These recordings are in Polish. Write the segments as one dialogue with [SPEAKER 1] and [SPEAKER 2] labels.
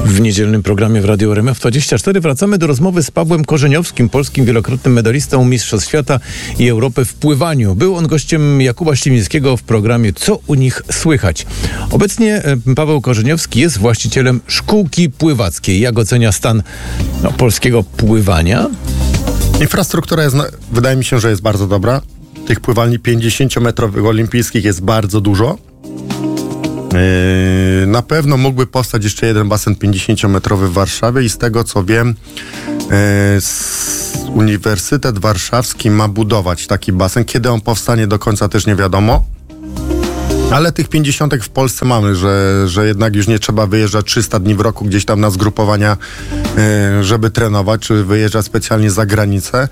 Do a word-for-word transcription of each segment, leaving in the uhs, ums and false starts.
[SPEAKER 1] W niedzielnym programie w Radiu R M F dwadzieścia cztery wracamy do rozmowy z Pawłem Korzeniowskim, polskim wielokrotnym medalistą Mistrzostw Świata i Europy w pływaniu. Był on gościem Jakuba Ślimińskiego w programie Co u nich słychać. Obecnie Paweł Korzeniowski jest właścicielem szkółki pływackiej. Jak ocenia stan no, polskiego pływania?
[SPEAKER 2] Infrastruktura jest, wydaje mi się, że jest bardzo dobra. Tych pływalni pięćdziesięciometrowych olimpijskich jest bardzo dużo. Yy, na pewno mógłby powstać jeszcze jeden basen pięćdziesięciometrowy w Warszawie i z tego co wiem yy, Uniwersytet Warszawski ma budować taki basen. Kiedy on powstanie do końca też nie wiadomo. Ale tych pięćdziesiątek w Polsce mamy, że, że jednak już nie trzeba wyjeżdżać trzysta dni w roku gdzieś tam na zgrupowania, yy, żeby trenować, czy wyjeżdżać specjalnie za granicę.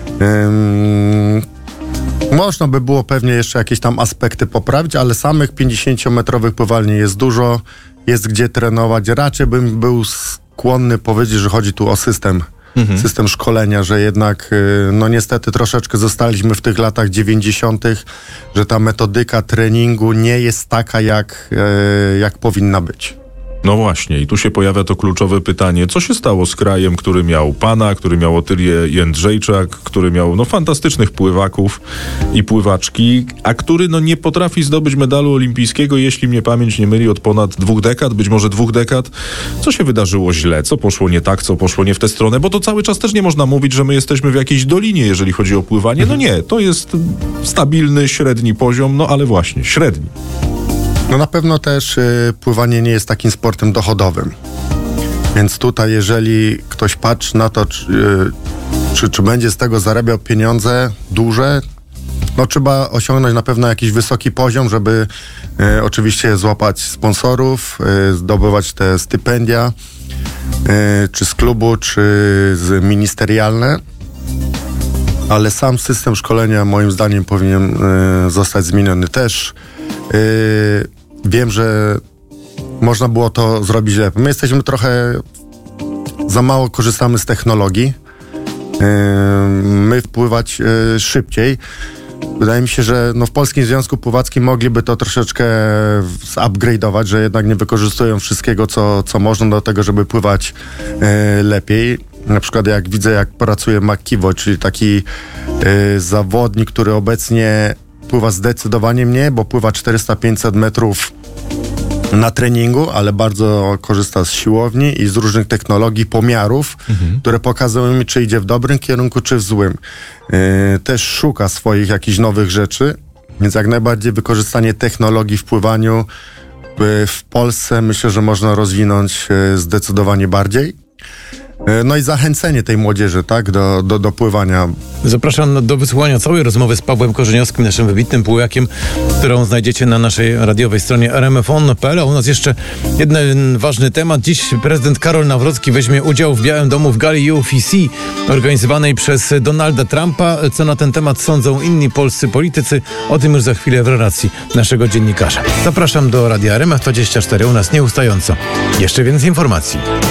[SPEAKER 2] Yy, Można by było pewnie jeszcze jakieś tam aspekty poprawić, ale samych pięćdziesięciometrowych pływalni jest dużo, jest gdzie trenować. Raczej bym był skłonny powiedzieć, że chodzi tu o system, mhm. system szkolenia, że jednak no niestety troszeczkę zostaliśmy w tych latach dziewięćdziesiątych, że ta metodyka treningu nie jest taka, jak, jak powinna być.
[SPEAKER 3] No właśnie, i tu się pojawia to kluczowe pytanie, co się stało z krajem, który miał pana, który miał Otylię Jędrzejczak, który miał no fantastycznych pływaków i pływaczki, a który no nie potrafi zdobyć medalu olimpijskiego, jeśli mnie pamięć nie myli, od ponad dwóch dekad, być może dwóch dekad. Co się wydarzyło źle? Co poszło nie tak? Co poszło nie w tę stronę? Bo to cały czas też nie można mówić, że my jesteśmy w jakiejś dolinie, jeżeli chodzi o pływanie. No nie, to jest stabilny, średni poziom, no ale właśnie, średni.
[SPEAKER 2] No na pewno też y, pływanie nie jest takim sportem dochodowym. Więc tutaj, jeżeli ktoś patrzy na to, czy, y, czy, czy będzie z tego zarabiał pieniądze duże, no trzeba osiągnąć na pewno jakiś wysoki poziom, żeby y, oczywiście złapać sponsorów, y, zdobywać te stypendia, y, czy z klubu, czy z ministerialne. Ale sam system szkolenia moim zdaniem powinien y, zostać zmieniony też. Yy, wiem, że można było to zrobić lepiej. My jesteśmy trochę za mało korzystamy z technologii. Yy, my wpływać yy, szybciej. Wydaje mi się, że no w Polskim Związku Pływackim mogliby to troszeczkę zupgrade'ować, że jednak nie wykorzystują wszystkiego, co, co można do tego, żeby pływać yy, lepiej. Na przykład jak widzę, jak pracuje McKeevo, czyli taki yy, zawodnik, który obecnie pływa zdecydowanie mniej, bo pływa czterysta pięćset metrów na treningu, ale bardzo korzysta z siłowni i z różnych technologii, pomiarów, mhm. które pokazują mi, czy idzie w dobrym kierunku, czy w złym. Yy, też szuka swoich jakichś nowych rzeczy, więc jak najbardziej wykorzystanie technologii w pływaniu yy, w Polsce myślę, że można rozwinąć yy, zdecydowanie bardziej. No i zachęcenie tej młodzieży, tak, do, do, do pływania.
[SPEAKER 1] Zapraszam do wysłuchania całej rozmowy z Pawłem Korzeniowskim, naszym wybitnym pływakiem, którą znajdziecie na naszej radiowej stronie r m f on kropka p l. A u nas jeszcze jeden ważny temat. Dziś prezydent Karol Nawrocki weźmie udział w Białym Domu w gali U F C organizowanej przez Donalda Trumpa. Co na ten temat sądzą inni polscy politycy? O tym już za chwilę w relacji naszego dziennikarza. Zapraszam do Radia R M F dwadzieścia cztery. U nas nieustająco. Jeszcze więcej informacji.